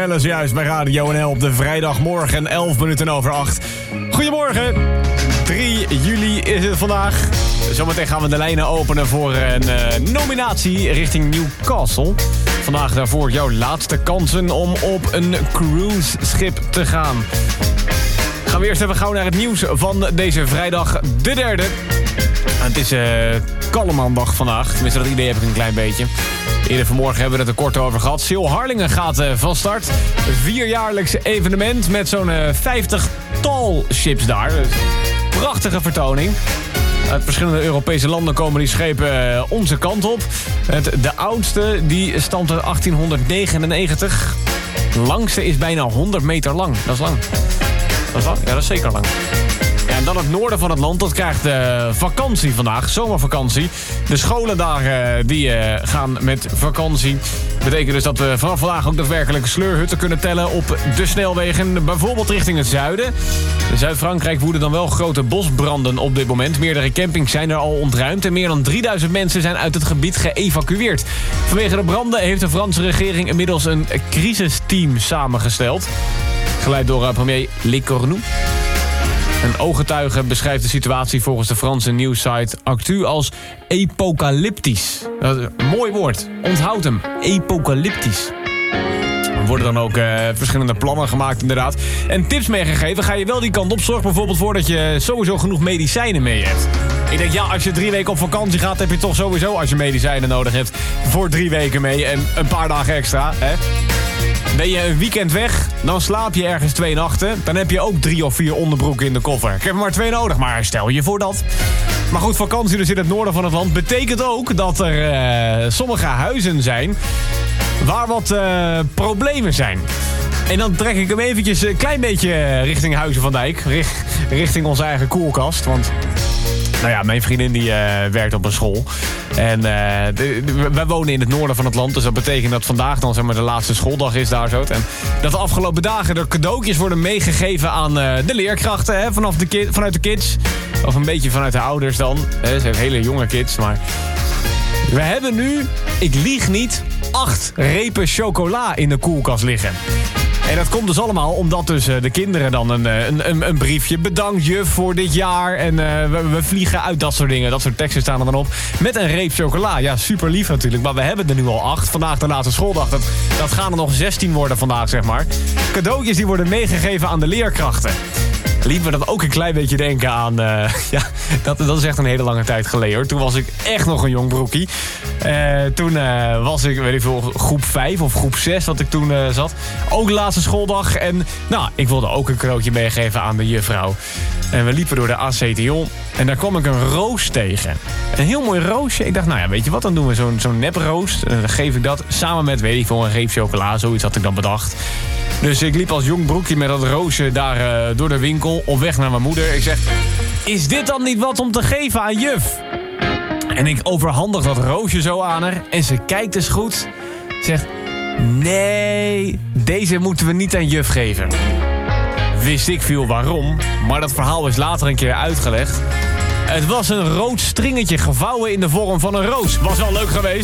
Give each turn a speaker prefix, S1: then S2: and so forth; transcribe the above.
S1: Marcellus juist bij Radio NL op de vrijdagmorgen 11 minuten over 8. Goedemorgen, 3 juli is het vandaag. Zometeen gaan we de lijnen openen voor een nominatie richting Newcastle. Vandaag daarvoor jouw laatste kansen om op een cruiseschip te gaan. Gaan we eerst even gauw naar het nieuws van deze vrijdag de 3e. Het is Kallemandag vandaag. Tenminste, dat idee heb ik een klein beetje. Eerder vanmorgen hebben we het er kort over gehad. Sil Harlingen gaat van start. 4-jaarlijks evenement met zo'n 50-tal ships daar. Dus prachtige vertoning. Uit verschillende Europese landen komen die schepen onze kant op. De oudste die stamt uit 1899. De langste is bijna 100 meter lang. Dat is lang. Dat is lang? Ja, dat is zeker lang. En dan het noorden van het land, dat krijgt vakantie vandaag, zomervakantie. De scholen daar die gaan met vakantie. Dat betekent dus dat we vanaf vandaag ook daadwerkelijk sleurhutten kunnen tellen op de snelwegen. Bijvoorbeeld richting het zuiden. In Zuid-Frankrijk woeden dan wel grote bosbranden op dit moment. Meerdere campings zijn er al ontruimd en meer dan 3000 mensen zijn uit het gebied geëvacueerd. Vanwege de branden heeft de Franse regering inmiddels een crisisteam samengesteld. Geleid door premier Le Cornu. Een ooggetuige beschrijft de situatie volgens de Franse nieuwssite Actu als apocalyptisch. Dat is een mooi woord. Onthoud hem. Apocalyptisch. Er worden dan ook verschillende plannen gemaakt inderdaad. En tips meegegeven. Ga je wel die kant op. Zorg bijvoorbeeld voor dat je sowieso genoeg medicijnen mee hebt. Ik denk, ja, als je 3 weken op vakantie gaat, heb je toch sowieso, als je medicijnen nodig hebt, voor 3 weken mee en een paar dagen extra. Hè? Ben je een weekend weg, dan slaap je ergens 2 nachten. Dan heb je ook 3 of 4 onderbroeken in de koffer. Ik heb er maar 2 nodig, maar stel je voor dat. Maar goed, vakantie dus in het noorden van het land betekent ook dat er sommige huizen zijn waar wat problemen zijn. En dan trek ik hem eventjes een klein beetje richting Huizen van Dijk. Richting onze eigen koelkast, want nou ja, mijn vriendin die werkt op een school. En wij wonen in het noorden van het land. Dus dat betekent dat vandaag dan zeg maar de laatste schooldag is daar zo. En dat de afgelopen dagen er cadeautjes worden meegegeven aan de leerkrachten. Hè, vanuit de kids. Of een beetje vanuit de ouders dan. Ze hebben hele jonge kids. Maar we hebben nu, ik lieg niet, 8 repen chocola in de koelkast liggen. En dat komt dus allemaal omdat dus de kinderen dan een briefje. Bedankt juf voor dit jaar. En we vliegen uit, dat soort dingen. Dat soort teksten staan er dan op. Met een reep chocola. Ja, super lief natuurlijk. Maar we hebben er nu al 8. Vandaag de laatste schooldag. Dat gaan er nog 16 worden vandaag, zeg maar. Cadeautjes die worden meegegeven aan de leerkrachten. Liet me dat ook een klein beetje denken aan... ja, dat is echt een hele lange tijd geleden, hoor. Toen was ik echt nog een jong broekie. Toen was ik, weet ik veel, groep 5 of groep 6 dat ik toen zat. Ook de laatste schooldag. En nou, ik wilde ook een cadeautje meegeven aan de juffrouw. En we liepen door de ACTL. En daar kwam ik een roos tegen. Een heel mooi roosje. Ik dacht, nou ja, weet je wat, dan doen we zo'n neproos. En dan geef ik dat samen met, weet ik veel, een reep chocola. Zoiets had ik dan bedacht. Dus ik liep als jong broekje met dat roosje daar door de winkel op weg naar mijn moeder. Ik zeg, is dit dan niet wat om te geven aan juf? En ik overhandig dat roosje zo aan haar. En ze kijkt eens goed. Zegt, nee, deze moeten we niet aan juf geven. Wist ik veel waarom, maar dat verhaal is later een keer uitgelegd. Het was een rood stringetje gevouwen in de vorm van een roos. Was wel leuk geweest.